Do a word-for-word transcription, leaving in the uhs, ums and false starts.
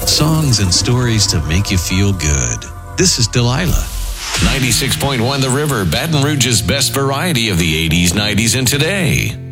Songs and stories to make you feel good. This is Delilah. ninety-six point one The River, Baton Rouge's best variety of the eighties, nineties, and today.